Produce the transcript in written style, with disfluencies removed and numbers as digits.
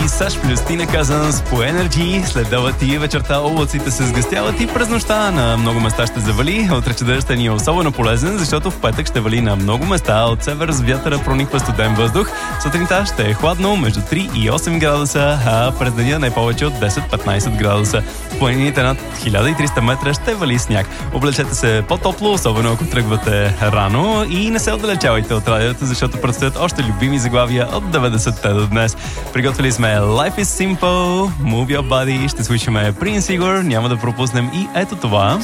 си Саш плюс Тина Казанс по Energy. След дълъти вечерта облаците се сгъстяват и през нощта на много места ще завали. Утре дъждът ни е особено полезен, защото в петък ще вали на много места. От север с вятъра прониква студен въздух. Сутринта ще е хладно, между 3 и 8 градуса, а през деня не повече от 10-15 градуса. В планините над 1300 метра ще вали сняг. Облечете се по-топло, особено ако тръгвате рано, и не се отдалечавайте от радиото, защото предстоят още любими заглавия от 90-те до днес. Приготвили сме Life is Simple, Move Your Body, ще слушаме Prince Igor, няма да пропуснем и ето това.